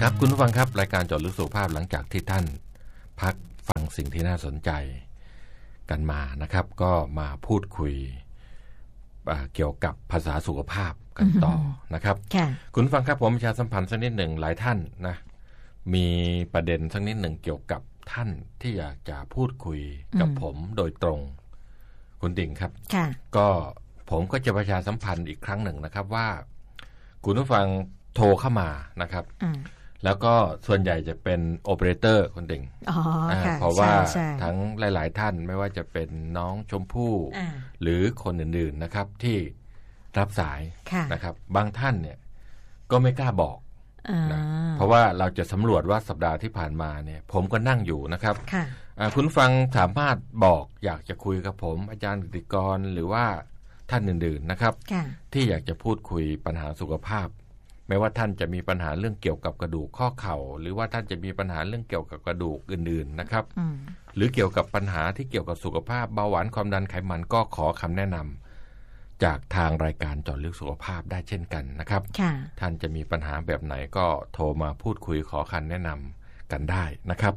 ครับคุณผู้ฟังครับรายการเจาะลึกสุขภาพหลังจากที่ท่านพักฟังสิ่งที่น่าสนใจกันมานะครับก็มาพูดคุยเกี่ยวกับภาษาสุขภาพกันต่อนะครับคุณผู้ฟังครับผมประชาสัมพันธ์สักนิดหนึ่งหลายท่านนะมีประเด็นสักนิดหนึ่งเกี่ยวกับท่านที่อยากจะพูดคุยกับผมโดยตรงคุณดิ่งครับก็ผมก็จะประชาสัมพันธ์อีกครั้งหนึ่งนะครับว่าคุณผู้ฟังโทรเข้ามานะครับแล้วก็ส่วนใหญ่จะเป็นโอเปอเรเตอร์คนดิ่งเพราะว่าทั้งหลายๆท่านไม่ว่าจะเป็นน้องชมพู่หรือคนอื่นๆนะครับที่รับสายนะครับบางท่านเนี่ยก็ไม่กล้าบอกนะเพราะว่าเราจะสำรวจว่าสัปดาห์ที่ผ่านมาเนี่ยผมก็นั่งอยู่นะครับคุณฟังสามารถบอกอยากจะคุยกับผมอาจารย์กฤติกรหรือว่าท่านอื่นๆนะครับที่อยากจะพูดคุยปัญหาสุขภาพไม่ว่าท่านจะมีปัญหาเรื่องเกี่ยวกับกระดูกข้อเข่าหรือว่าท่านจะมีปัญหาเรื่องเกี่ยวกับกระดูกอื่นๆนะครับหรือเกี่ยวกับปัญหาที่เกี่ยวกับสุขภาพเบาหวานความดันไขมันก็ขอคำแนะนำจากทางรายการเจาะลึกสุขภาพได้เช่นกันนะครับท่านจะมีปัญหาแบบไหนก็โทรมาพูดคุยขอคำแนะนำกันได้นะครับ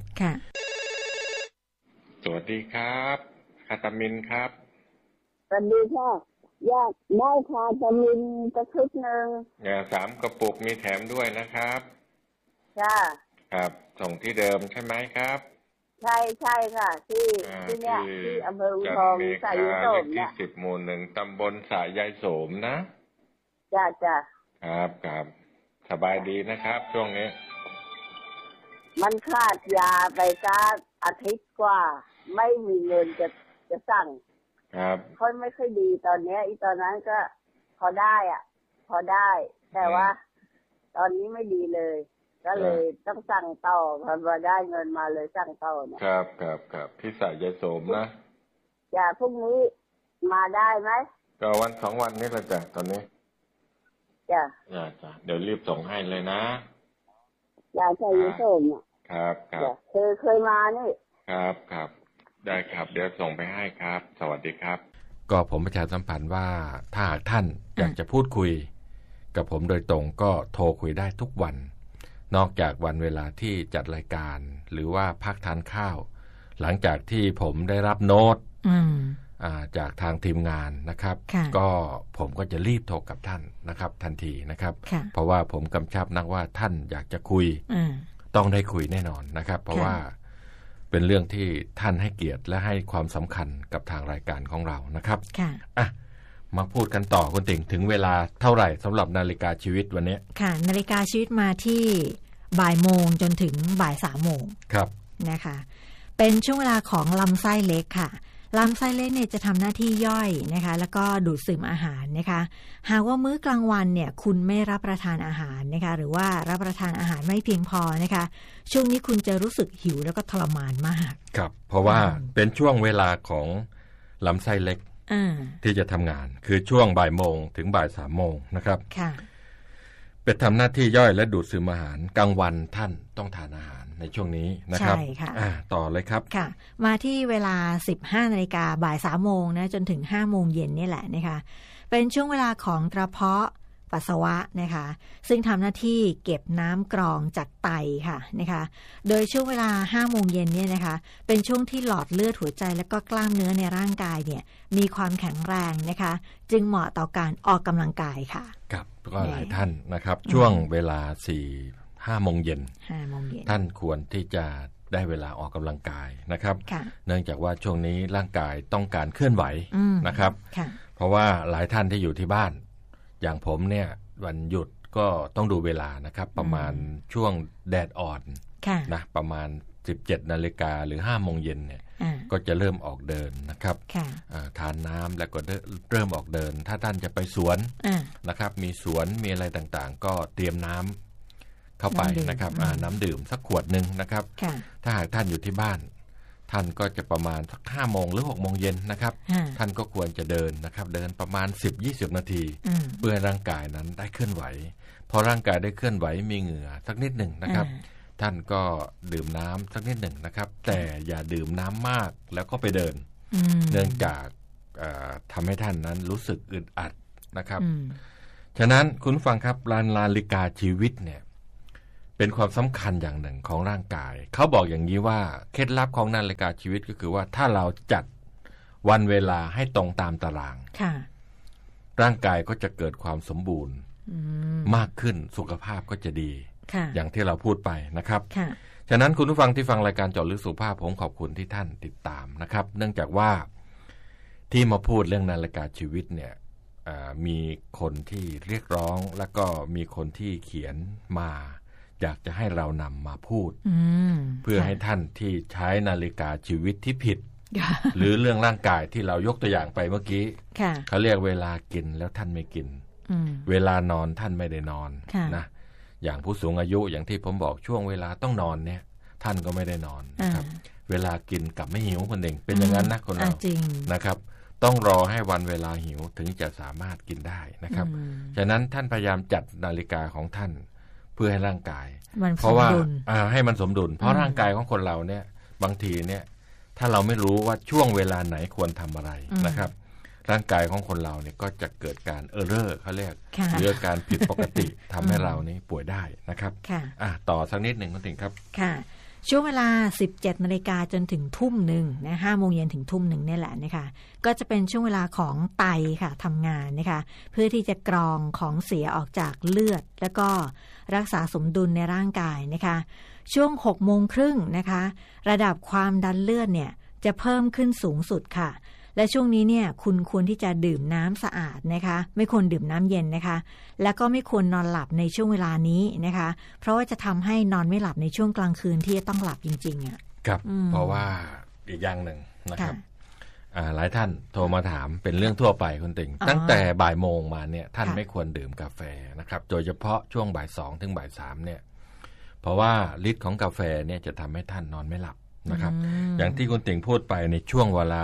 สวัสดีครับคาตามินครับสวัสดีค่ะอยากได้คาตามินกระชุดหนึ่ง 3 กระปุกมีแถมด้วยนะครับครับส่งที่เดิมใช่ไหมครับใช่ค่ะที่เนี่ยที่อำเภออุทองสายโสมเนี่ยที่10 หมู่ 1ตำบลสายายโสมนะจ้าครับสบายดีนะครับช่วงนี้มันขาดยาไปสักอาทิตย์กว่าไม่มีเงินจะสั่งครับค่อยไม่ค่อยดีตอนนี้ตอนนั้นก็พอได้แต่ว่าตอนนี้ไม่ดีเลยก็เลยต้องสั่งต่อพอได้เงินมาเลยสั่งต่อเนี่ยครับที่สายยายโสมนะอย่าพรุ่งนี้มาได้ไหมก็วัน2 วันนี้แหละจ้ะตอนนี้จ้ะเดี๋ยวรีบส่งให้เลยนะยาสายยายโสมเนี่ยครับเคยมานี่ครับได้ครับเดี๋ยวส่งไปให้ครับสวัสดีครับก็ผมประชาสัมพันธ์ว่าถ้าหากท่านอยากจะพูดคุยกับผมโดยตรงก็โทรคุยได้ทุกวันนอกจากวันเวลาที่จัดรายการหรือว่าพักทานข้าวหลังจากที่ผมได้รับโน้ตจากทางทีมงานนะครับก็ผมก็จะรีบโทรกับท่านนะครับทันทีนะครับเพราะว่าผมกำชับนักว่าท่านอยากจะคุยต้องได้คุยแน่นอนนะครับเพราะว่าเป็นเรื่องที่ท่านให้เกียรติและให้ความสำคัญกับทางรายการของเรานะครับมาพูดกันต่อคุณติ่งถึงเวลาเท่าไหร่สำหรับนาฬิกาชีวิตวันนี้ค่ะนาฬิกาชีวิตมาที่บ่ายโมงจนถึงบ่าย3 โมงครับนะคะเป็นช่วงเวลาของลำไส้เล็กค่ะลำไส้เล็กเนี่ยจะทำหน้าที่ย่อยนะคะแล้วก็ดูดซึมอาหารนะคะหากว่ามื้อกลางวันเนี่ยคุณไม่รับประทานอาหารนะคะหรือว่ารับประทานอาหารไม่เพียงพอนะคะช่วงนี้คุณจะรู้สึกหิวแล้วก็ทรมานมากครับเพราะว่าเป็นช่วงเวลาของลำไส้เล็กที่จะทำงานคือช่วงบ่ายโมงถึงบ่าย3 โมงนะครับค่ะเป็นทำหน้าที่ย่อยและดูดซึมอาหารกลางวันท่านต้องทานอาหารในช่วงนี้นะครับใช่ค่ะต่อเลยครับค่ะมาที่เวลา 15 นาฬิกาบ่าย3 โมงนะจนถึง5 โมงเย็นนี่แหละนะคะเป็นช่วงเวลาของกระเพาะปัสสาวะนะคะซึ่งทำหน้าที่เก็บน้ำกรองจากไตค่ะนะคะโดยช่วงเวลา5 โมงเย็นเนี่ยนะคะเป็นช่วงที่หลอดเลือดหัวใจและก็กล้ามเนื้อในร่างกายเนี่ยมีความแข็งแรงนะคะจึงเหมาะต่อการออกกำลังกายค่ะครับก็หลายท่านนะครับช่วงเวลา5 โมงเย็นท่านควรที่จะได้เวลาออกกำลังกายนะครับเนื่องจากว่าช่วงนี้ร่างกายต้องการเคลื่อนไหวนะครับเพราะว่าหลายท่านที่อยู่ที่บ้านอย่างผมเนี่ยวันหยุดก็ต้องดูเวลานะครับประมาณช่วงแดดอ่อนนะประมาณ 17 นาฬิกาหรือ5 โมงเย็นเนี่ยก็จะเริ่มออกเดินนะครับทานน้ำแล้วก็เริ่มออกเดินถ้าท่านจะไปสวนนะครับมีสวนมีอะไรต่างๆก็เตรียมน้ำเข้าไปนะครับน้ำดื่มสักขวดนึงนะครับถ้าหากท่านอยู่ที่บ้านท่านก็จะประมาณสัก5 โมงหรือ6 โมงเย็นนะครับท่านก็ควรจะเดินนะครับเดินประมาณ 10-20 นาทีเพื่อร่างกายนั้นได้เคลื่อนไหวพอร่างกายได้เคลื่อนไหวมีเหงื่อสักนิดหนึ่งนะครับท่านก็ดื่มน้ำสักนิดหนึ่งนะครับแต่อย่าดื่มน้ำมากแล้วก็ไปเดินเนื่องจากทำให้ท่านนั้นรู้สึกอึดอัดนะครับฉะนั้นคุณฟังครับนาฬิกาชีวิตเนี่ยเป็นความสำคัญอย่างหนึ่งของร่างกายเขาบอกอย่างนี้ว่าเคล็ดลับของนาฬิกาชีวิตก็คือว่าถ้าเราจัดวันเวลาให้ตรงตามตารางร่างกายก็จะเกิดความสมบูรณ์มากขึ้นสุขภาพก็จะดีอย่างที่เราพูดไปนะครับฉะนั้นคุณผู้ฟังที่ฟังรายการเจาะลึกสุขภาพผมขอบคุณที่ท่านติดตามนะครับเนื่องจากว่าที่มาพูดเรื่องนาฬิกาชีวิตเนี่ยมีคนที่เรียกร้องแล้วก็มีคนที่เขียนมาอยากจะให้เรานำมาพูดเพื่อให้ท่านที่ใช้นาฬิกาชีวิตที่ผิด หรือเรื่องร่างกายที่เรายกตัวอย่างไปเมื่อกี้เขาเรียกเวลากินแล้วท่านไม่กินเวลานอนท่านไม่ได้นอนนะอย่างผู้สูงอายุอย่างที่ผมบอกช่วงเวลาต้องนอนเนี่ยท่านก็ไม่ได้นอนนะครับเวลากินกับไม่หิวคนเองเป็นอย่างนั้นนะคนเรานะครับต้องรอให้วันเวลาหิวถึงจะสามารถกินได้นะครับฉะนั้นท่านพยายามจัดนาฬิกาของท่านเพื่อให้ร่างกายเพราะว่าให้มันสมดุลเพราะร่างกายของคนเราเนี่ยบางทีเนี่ยถ้าเราไม่รู้ว่าช่วงเวลาไหนควรทำอะไรนะครับร่างกายของคนเราเนี่ยก็จะเกิดการเออร์เรอร์เขาเรียกหรือการผิดปกติทำให้เรานี่ป่วยได้นะครับต่อสักนิดหนึ่งคุณติ๋งครับค่ะช่วงเวลา 17 นาฬิกาจนถึงทุ่มหนึ่งนะ5 โมงเย็นถึงทุ่มหนึ่งนี่แหละนะคะก็จะเป็นช่วงเวลาของไตค่ะทำงานนะคะเพื่อที่จะกรองของเสียออกจากเลือดแล้วก็รักษาสมดุลในร่างกายนะคะช่วง 6 โมงครึ่งนะคะระดับความดันเลือดเนี่ยจะเพิ่มขึ้นสูงสุดค่ะและช่วงนี้เนี่ยคุณควรที่จะดื่มน้ำสะอาดนะคะไม่ควรดื่มน้ำเย็นนะคะแล้วก็ไม่ควรนอนหลับในช่วงเวลานี้นะคะเพราะว่าจะทำให้นอนไม่หลับในช่วงกลางคืนที่จะต้องหลับจริงๆอ่ะครับเพราะว่าอีกอย่างหนึ่งนะครับหลายท่านโทรมาถามเป็นเรื่องทั่วไปคุณติ๋งตั้งแต่บ่ายโมงมาเนี่ยท่านไม่ควรดื่มกาแฟนะครับโดยเฉพาะช่วงบ่าย2ถึงบ่าย3เนี่ยเพราะว่าฤทธิ์ของกาแฟเนี่ยจะทำให้ท่านนอนไม่หลับนะครับอย่างที่คุณติ๋งพูดไปในช่วงเวลา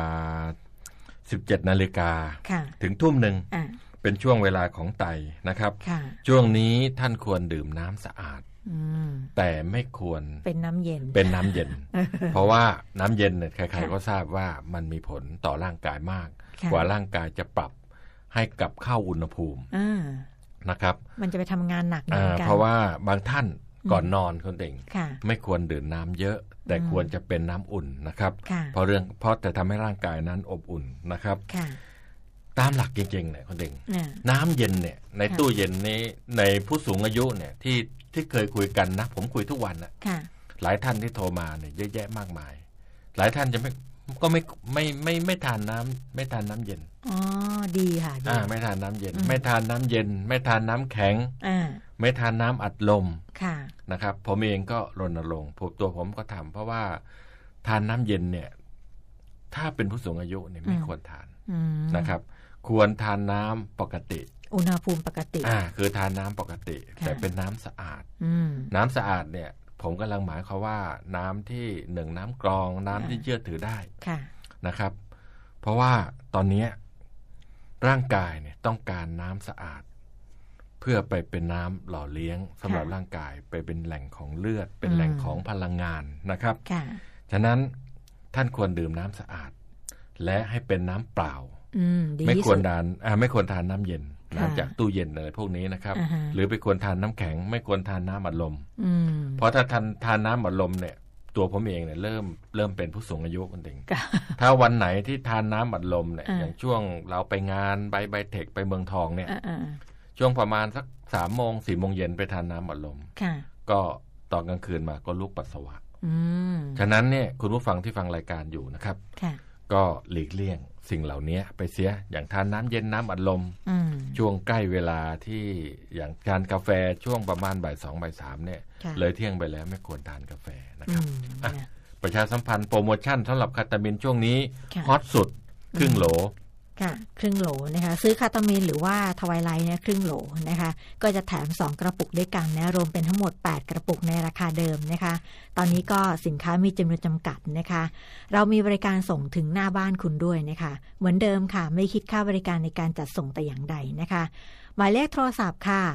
17 นาฬิกาถึงทุ่มหนึ่งเป็นช่วงเวลาของไตนะครับช่วงนี้ท่านควรดื่มน้ำสะอาดแต่ไม่ควรเป็นน้ำเย็นเพราะว่าน้ำเย็นเนี่ยใครๆก็ทราบว่ามันมีผลต่อร่างกายมากกว่าร่างกายจะปรับให้กลับเข้าอุณหภูมินะครับมันจะไปทำงานหนักเหมือนกันเพราะว่าบางท่านก่อนนอนคนเด็กไม่ควรดื่มน้ำเยอะแต่ควรจะเป็นน้ำอุ่นนะครับเพราะจะทำให้ร่างกายนั้นอบอุ่นนะครับตามหลักจริงๆเนี่ยคนเด็กน้ำเย็นเนี่ยในตู้เย็นนี้ในผู้สูงอายุเนี่ยที่เคยคุยกันนะผมคุยทุกวันนะหลายท่านที่โทรมาเนี่ยเยอะแยะมากมายหลายท่านจะไม่ทานน้ำไม่ทานน้ำเย็นอ๋อดีค่ะไม่ทานน้ำเย็นไม่ทานน้ำเย็นไม่ทานน้ำแข็งไม่ทานน้ำอัดลมนะครับผมเองก็รณรงค์ตัวผมก็ทำเพราะว่าทานน้ำเย็นเนี่ยถ้าเป็นผู้สูงอายุเนี่ยไม่ควรทานนะครับควรทานน้ำปกติอุณหภูมิปกติคือทานน้ำปกติแต่เป็นน้ำสะอาดน้ำสะอาดเนี่ยผมกำลังหมายความว่าน้ำที่น้ำกรองน้ำที่เชื่อถือได้นะครับเพราะว่าตอนนี้ร่างกายเนี่ยต้องการน้ำสะอาดเพื่อไปเป็นน้ำหล่อเลี้ยงสำหรับร่างกายไปเป็นแหล่งของเลือดเป็นแหล่งของพลังงานนะครับฉะนั้นท่านควรดื่มน้ำสะอาดและให้เป็นน้ำเปล่าไม่ควรทานน้ำเย็นน้ำจากตู้เย็นอะไรพวกนี้นะครับหรือไปควรทานน้ำแข็งไม่ควรทานน้ำอัดลมเพราะถ้าทานน้ำอัดลมเนี่ยตัวผมเองเนี่ยเริ่มเป็นผู้สูงอายุคนเองถ้าวันไหนที่ทานน้ำอัดลมเนี่ยอย่างช่วงเราไปงานไบเทคไปเมืองทองเนี่ยช่วงประมาณสัก3 โมง 4 โมงเย็นไปทานน้ำอัดลมก็ตอนกลางคืนมาก็ลุกปัสสาวะฉะนั้นเนี่ยคุณผู้ฟังที่ฟังรายการอยู่นะครับก็หลีกเลี่ยงสิ่งเหล่านี้ไปเสียอย่างทานน้ำเย็นน้ำอัดลมช่วงใกล้เวลาที่อย่างทานกาแฟช่วงประมาณบ่าย 2 บ่าย 3เนี่ยเลยเที่ยงไปแล้วไม่ควรทานกาแฟนะครับประชาสัมพันธ์โปรโมชั่นสำหรับคาตามินช่วงนี้ฮอตสุดครึ่งโหลค่ะครึ่งโหลนะคะซื้อคาตามีนหรือว่าทวายไลท์เนี่ยครึ่งโหลนะคะก็จะแถม2กระปุกด้วยกันนะรวมเป็นทั้งหมด8กระปุกในราคาเดิมนะคะตอนนี้ก็สินค้ามีจำนวนจำกัดนะคะเรามีบริการส่งถึงหน้าบ้านคุณด้วยนะคะเหมือนเดิมค่ะไม่คิดค่าบริการในการจัดส่งแต่อย่างใดนะคะหมายเลขโทรศัพท์ค่ะ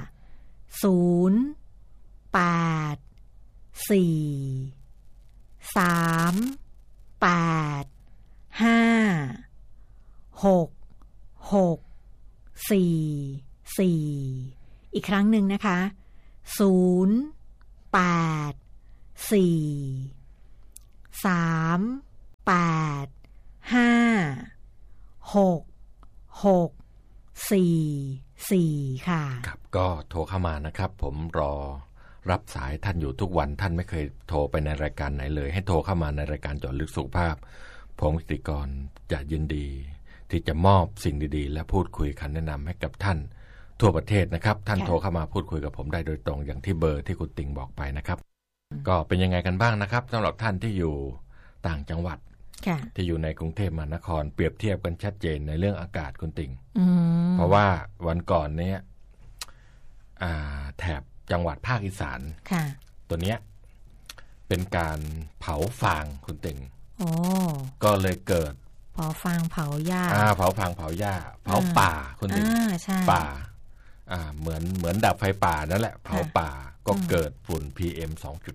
084385664อีกครั้งหนึ่งนะคะ088 8 4 3 8 5 6 6 4 ค่ะครับก็โทรเข้ามานะครับผมรอรับสายท่านอยู่ทุกวันท่านไม่เคยโทรไปในรายการไหนเลยให้โทรเข้ามาในรายการเจาะลึกสุขภาพผมกิติกรจะยินดีที่จะมอบสิ่งดีๆและพูดคุยคำแนะนำให้กับท่านทั่วประเทศนะครับท่านโทรเข้ามาพูดคุยกับผมได้โดยตรงอย่างที่เบอร์ที่คุณติ่งบอกไปนะครับก็เป็นยังไงกันบ้างนะครับสำหรับท่านที่อยู่ต่างจังหวัดที่อยู่ในกรุงเทพมหานครเปรียบเทียบกันชัดเจนในเรื่องอากาศคุณติ่งเพราะว่าวันก่อนนี้แถบจังหวัดภาคอีสานตัวเนี้ยเป็นการเผาฟางคุณติ่งก็เลยเกิดเผาฟางเผาหญ้าเผาฟางเผาหญ้าเผาป่าคุณติ่งป่าเหมือนดับไฟป่านั่นแหละเผาป่าก็เกิดฝุ่น PM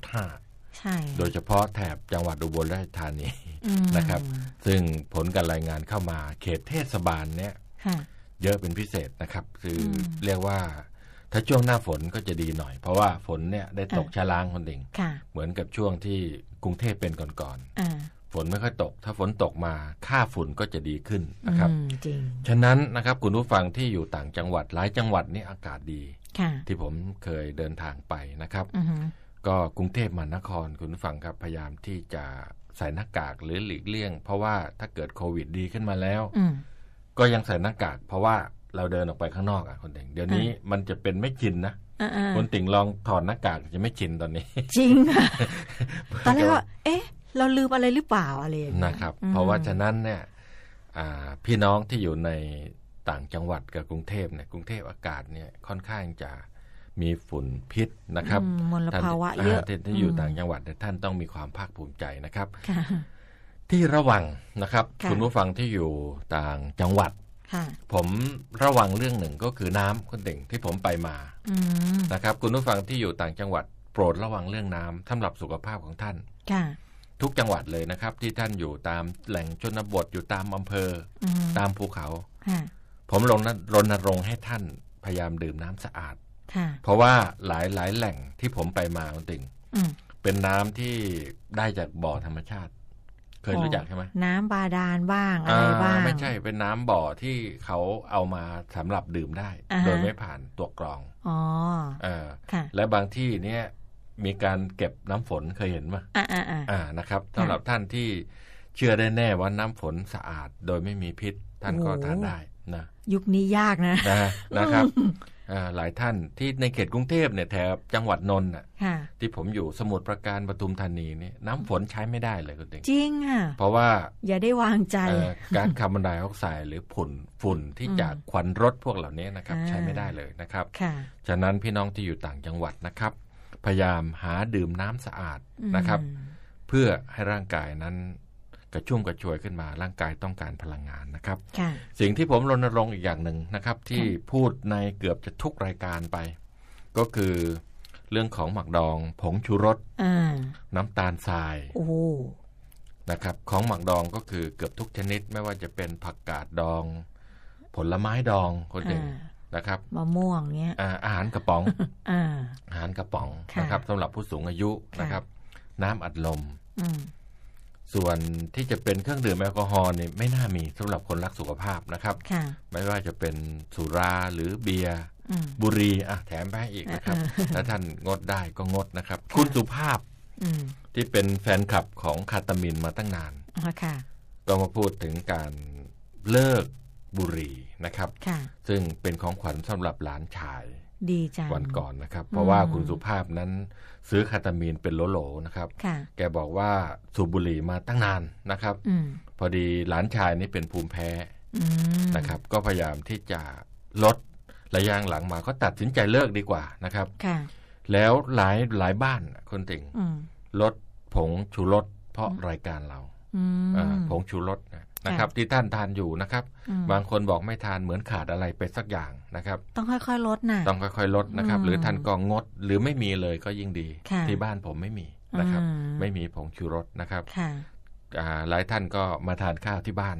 2.5 ใช่โดยเฉพาะแถบจังหวัดอุบลราชธานีนะครับซึ่งผลการรายงานเข้ามาเขตเทศบาลเนี้ยเยอะเป็นพิเศษนะครับคือเรียกว่าถ้าช่วงหน้าฝนก็จะดีหน่อยเพราะว่าฝนเนี่ยได้ตกชะล้างคนติ่งเหมือนกับช่วงที่กรุงเทพเป็นก่อนฝนไม่ค่อยตกถ้าฝนตกมาค่าฝุ่นก็จะดีขึ้นนะครับจริงฉะนั้นนะครับคุณผู้ฟังที่อยู่ต่างจังหวัดหลายจังหวัดนี่อากาศดีที่ผมเคยเดินทางไปนะครับก็กรุงเทพมหานครคุณผู้ฟังครับพยายามที่จะใส่หน้ากากหรือหลีกเลี่ยงเพราะว่าถ้าเกิดโควิดดีขึ้นมาแล้วก็ยังใส่หน้ากากเพราะว่าเราเดินออกไปข้างนอกคนติ่งเดี๋ยวนี้มันจะเป็นไม่ชินนะคนติ่งลองถอดหน้ากากจะไม่ชินตอนนี้จริงค่ะตอนแรกว่าเราลืมอะไรหรือเปล่าอะไรนะครับเพราะว่าฉะนั้นเนี่ยพี่น้องที่อยู่ในต่างจังหวัดกับกรุงเทพเนี่ยกรุงเทพอากาศเนี่ยค่อนข้างจะมีฝุ่นพิษนะครับมลภาวะเยอะที่อยู่ต่างจังหวัดท่านต้องมีความภาคภูมิใจนะครับที่ระวังนะครับคุณผู้ฟังที่อยู่ต่างจังหวัดผมระวังเรื่องหนึ่งก็คือน้ำคุณติ่งที่ผมไปมานะครับคุณผู้ฟังที่อยู่ต่างจังหวัดโปรดระวังเรื่องน้ำสำหรับสุขภาพของท่านทุกจังหวัดเลยนะครับที่ท่านอยู่ตามแหล่งชนบทอยู่ตามอำเภอตามภูเขาผมรณรงค์ให้ท่านพยายามดื่มน้ำสะอาดเพราะว่าหลายแหล่งที่ผมไปมาคุณติ่งเป็นน้ำที่ได้จากบ่อธรรมชาติเคยรู้จักใช่ไหมน้ำบาดาลบ้างอะไรบ้างไม่ใช่เป็นน้ำบ่อที่เขาเอามาสำหรับดื่มได้โดยไม่ผ่านตัวกรองและบางที่เนี่ยมีการเก็บน้ำฝนเคยเห็นไหมนะครับสำหรับท่านที่เชื่อได้แน่ว่าน้ำฝนสะอาดโดยไม่มีพิษท่านก็ทานได้นะยุคนี้ยากนะครับหลายท่านที่ในเขตกรุงเทพเนี่ยแถบจังหวัดนนท์ที่ผมอยู่สมุทรปราการปทุมธานีนี่น้ำฝนใช้ไม่ได้เลยคุณติ่งจริงค่ะเพราะว่าอย่าได้วางใจก๊าซคาร์บอนไดออกไซด์หรือฝุ่นที่จากควันรถพวกเหล่านี้นะครับใช้ไม่ได้เลยนะครับฉะนั้นพี่น้องที่อยู่ต่างจังหวัดนะครับพยายามหาดื่มน้ำสะอาดนะครับเพื่อให้ร่างกายนั้นกระชุ่มกระชวยขึ้นมาร่างกายต้องการพลังงานนะครับสิ่งที่ผมรณรงค์อีกอย่างหนึ่งนะครับที่พูดในเกือบจะทุกรายการไปก็คือเรื่องของหมักดองผงชูรสน้ำตาลทรายนะครับของหมักดองก็คือเกือบทุกชนิดไม่ว่าจะเป็นผักกาดดองผลไม้ดองคนหนึ่งนะครับมะม่วงเนี้ยอาหารกระป๋องอาหารกระป๋องนะครับสำหรับผู้สูงอายุนะครับน้ำอัดลมส่วนที่จะเป็นเครื่องดื่มแอลกอฮอล์นี่ไม่น่ามีสำหรับคนรักสุขภาพนะครับไม่ว่าจะเป็นสุราหรือเบียร์บุหรี่แถมไปอีกนะครับถ้าท่านงดได้ก็งดนะครับคุณสุภาพที่เป็นแฟนคลับของคาตามินมาตั้งนานก็มาพูดถึงการเลิกบุหรี่นะครับซึ่งเป็นของขวัญสำหรับหลานชายดีจังวันก่อนนะครับเพราะว่าคุณสุภาพนั้นซื้อคาตามีนเป็นโหลๆนะครับแกบอกว่าสูบบุหรี่มาตั้งนานนะครับพอดีหลานชายนี่เป็นภูมิแพ้นะครับก็พยายามที่จะลดระยะหลังมาก็ตัดสินใจเลิกดีกว่านะครับแล้วหลายบ้านคนติ่งลดผงชูรสเพราะรายการเราผงชูรสนะครับที่ท่านทานอยู่นะครับบางคนบอกไม่ทานเหมือนขาดอะไรไปสักอย่างนะครับต้องค่อยๆลดนะต้องค่อยๆลดนะครับหรือท่านก็งดหรือไม่มีเลยก็ยิ่งดีที่บ้านผมไม่มีนะครับไม่มีผงชูรสนะครับหลายท่านก็มาทานข้าวที่บ้าน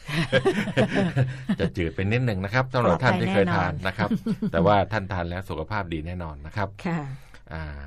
จะจืดเป็นนิดหนึ่งนะครับสำหรับท่านที่เคยทานนะครับแต่ว่าท่านทานแล้วสุขภาพดีแน่นอนนะครับ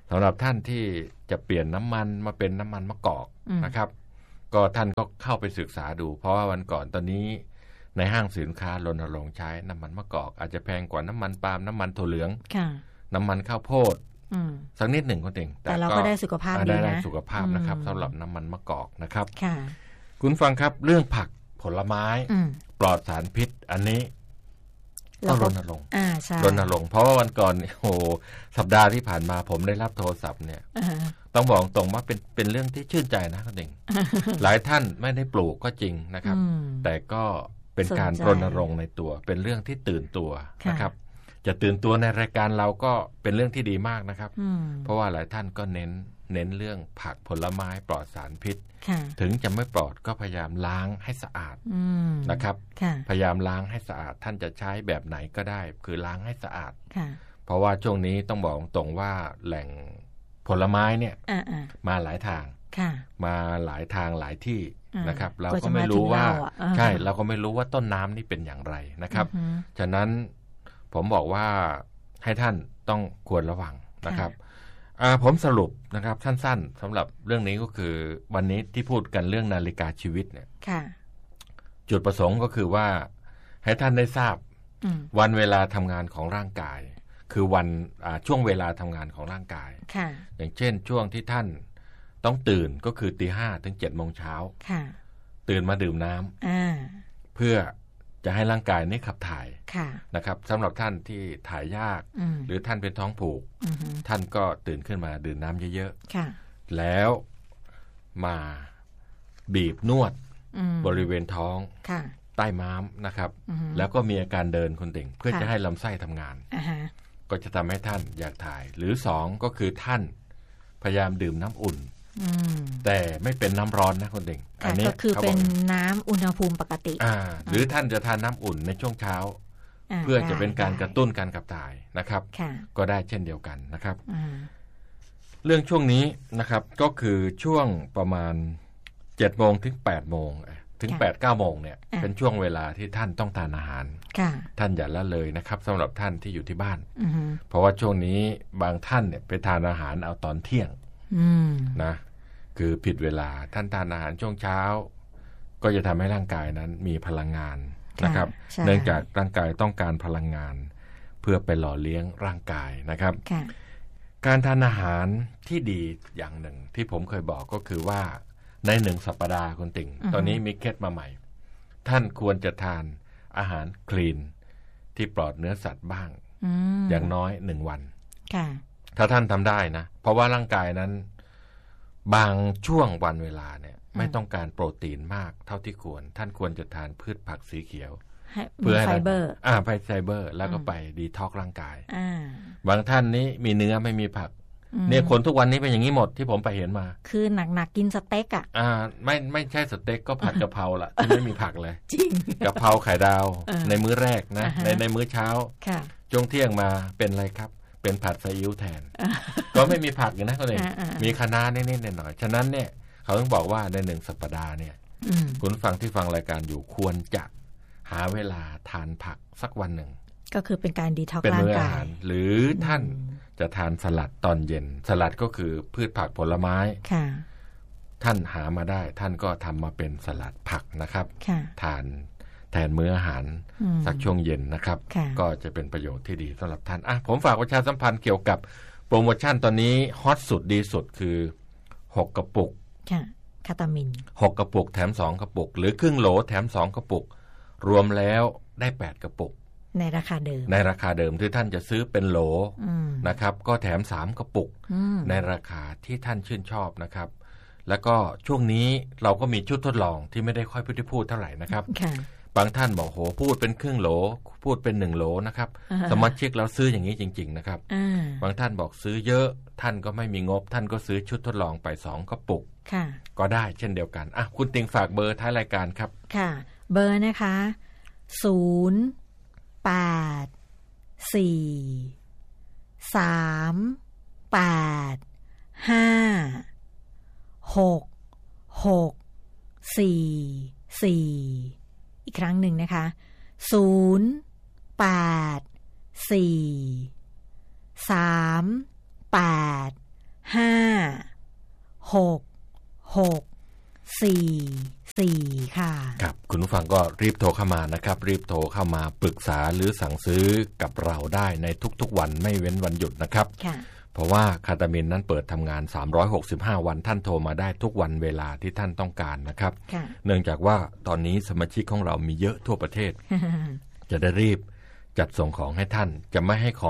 สำหรับท่านที่จะเปลี่ยนน้ำมันมาเป็นน้ำมันมะกอกนะครับก็ท่านก็เข้าไปศึกษาดูเพราะว่าวันก่อนตอนนี้ในห้างสินค้ารณรงค์ใช้น้ำมันมะกอกอาจจะแพงกว่าน้ำมันปาล์มน้ำมันถั่วเหลืองน้ำมันข้าวโพดสักนิดหนึ่งก็เองแต่เราก็ได้สุขภาพดีนะได้สุขภาพนะครับสำหรับน้ำมันมะกอกนะครับคุณฟังครับเรื่องผักผลไม้ปลอดสารพิษอันนี้ต้องรณรงค์รณรงค์เพราะว่าวันก่อนโอ้สัปดาห์ที่ผ่านมาผมได้รับโทรศัพท์เนี่ยต้องบอกตรงว่าเป็นเรื่องที่ชื่นใจนะคุณเองหลายท่านไม่ได้ปลูกก็จริงนะครับแต่ก็เป็นการรณรงค์ในตัวเป็นเรื่องที่ตื่นตัวนะครับจะตื่นตัวในรายการเราก็เป็นเรื่องที่ดีมากนะครับเพราะว่าหลายท่านก็เน้นเรื่องผักผลไม้ปลอดสารพิษถึงจะไม่ปลอดก็พยายามล้างให้สะอาดนะครับพยายามล้างให้สะอาดท่านจะใช้แบบไหนก็ได้คือล้างให้สะอาดเพราะว่าช่วงนี้ต้องบอกตรงว่าแหล่งผลไม้เนี่ยมาหลายทางมาหลายทางหลายที่นะครับเราก็ไม่รู้ว่าใช่เราก็ไม่รู้ว่าต้นน้ำนี่เป็นอย่างไรนะครับฉะนั้นผมบอกว่าให้ท่านต้องควรระวังนะครับผมสรุปนะครับสั้นๆสำหรับเรื่องนี้ก็คือวันนี้ที่พูดกันเรื่องนาฬิกาชีวิตเนี่ยจุดประสงค์ก็คือว่าให้ท่านได้ทราบวันเวลาทำงานของร่างกายคือวันช่วงเวลาทำงานของร่างกายอย่างเช่นช่วงที่ท่านต้องตื่นก็คือ 5:00 ถึง 7:00 น.ตื่นมาดื่มน้ำเพื่อจะให้ร่างกายนี้ขับถ่ายนะครับสำหรับท่านที่ถ่ายยากหรือท่านเป็นท้องผูกท่านก็ตื่นขึ้นมาดื่มน้ำเยอะๆแล้วมาบีบนวดบริเวณท้องใต้ม้ามนะครับแล้วก็มีอาการเดินคนติ่งเพื่อจะให้ลำไส้ทำงานก็จะทำให้ท่านอยากถ่ายหรือ2ก็คือท่านพยายามดื่มน้ำอุ่นแต่ไม่เป็นน้ำร้อนนะคนเด็กอันนี้ก็คือเป็นน้ำอุณหภูมิปกติหรือท่านจะทานน้ำอุ่นในช่วงเช้าเพื่อจะเป็นการกระตุ้นการขับถ่ายนะครับก็ได้เช่นเดียวกันนะครับเรื่องช่วงนี้นะครับก็คือช่วงประมาณ 7:00 น. ถึง 8:00 น. ถึง 8-9 โมงเนี่ยเป็นช่วงเวลาที่ท่านต้องทานอาหารท่านอย่าละเลยนะครับสำหรับท่านที่อยู่ที่บ้านเพราะว่าช่วงนี้บางท่านเนี่ยไปทานอาหารเอาตอนเที่ยงนะคือผิดเวลาท่านทานอาหารช่วงเช้าก็จะทำให้ร่างกายนั้นมีพลังงานนะครับเนื่องจากร่างกายต้องการพลังงานเพื่อไปหล่อเลี้ยงร่างกายนะครับการทานอาหารที่ดีอย่างหนึ่งที่ผมเคยบอกก็คือว่าใน1 สัปดาห์คุณติ่งตอนนี้มีเคล็ดมาใหม่ท่านควรจะทานอาหารคลีนที่ปลอดเนื้อสัตว์บ้างอย่างน้อย1 วันถ้าท่านทำได้นะเพราะว่าร่างกายนั้นบางช่วงวันเวลาเนี่ยไม่ต้องการโปรตีนมากเท่าที่ควรท่านควรจะทานพืชผักสีเขียวเพื่อให้ไฟเบอร์ไฟเบอร์แล้วก็ไปดีท็อกร่างกายบางท่านนี้มีเนื้อไม่มีผักเนี่ยคนทุกวันนี้เป็นอย่างนี้หมดที่ผมไปเห็นมาคือหนักกินสเต็กไม่ใช่สเต็กก็ผัดกะเพราละที่ไม่มีผักเลยจริงกะเพราไข่ดาวในมื้อแรกนะในมื้อเช้าช่วงเที่ยงมาเป็นอะไรครับเป็นผัดซีอิ๊วแทนก็ไม่มีผักอย่างนั้นก็เลยมีคะน้านิดๆหน่อยๆฉะนั้นเนี่ยเขาต้องบอกว่าใน1 สัปดาห์เนี่ยคุณฟังที่ฟังรายการอยู่ควรจะหาเวลาทานผักสักวันหนึ่งก็คือเป็นการดีท็อกซ์ร่างกายหรือท่านจะทานสลัดตอนเย็นสลัดก็คือพืชผักผลไม้ท่านหามาได้ท่านก็ทำมาเป็นสลัดผักนะครับทานแทนมื้ออาหารสักช่วงเย็นนะครับก็จะเป็นประโยชน์ที่ดีสำหรับท่านผมฝากประชาสัมพันธ์เกี่ยวกับโปรโมชั่นตอนนี้ฮอตสุดดีสุดคือ6 กระปุกคาตามิน 6 กระปุกแถม2 กระปุกหรือครึ่งโหลแถม2 กระปุกรวมแล้วได้8 กระปุกในราคาเดิมที่ท่านจะซื้อเป็นโหลนะครับก็แถม3 กระปุกในราคาที่ท่านชื่นชอบนะครับแล้วก็ช่วงนี้เราก็มีชุดทดลองที่ไม่ได้ค่อยพูดเท่าไหร่นะครับบางท่านบอกโหพูดเป็นครึ่งโหลพูดเป็น1 โหลนะครับสมาชิกเราซื้ออย่างนี้จริงๆนะครับบางท่านบอกซื้อเยอะท่านก็ไม่มีงบท่านก็ซื้อชุดทดลองไป2 กระปุกก็ได้เช่นเดียวกันคุณติงฝากเบอร์ท้ายรายการครับค่ะเบอร์นะคะอีกครั้งหนึ่งนะคะ084 3 8 56644ค่ะครับคุณผู้ฟังก็รีบโทรเข้ามานะครับรีบโทรเข้ามาปรึกษาหรือสั่งซื้อกับเราได้ในทุกๆวันไม่เว้นวันหยุดนะครับเพราะว่าคาตามินนั้นเปิดทำงาน365วันท่านโทรมาได้ทุกวันเวลาที่ท่านต้องการนะครับเนื่องจากว่าตอนนี้สมาชิกของเรามีเยอะทั่วประเทศ จะได้รีบจัดส่งของให้ท่านจะไม่ให้ของ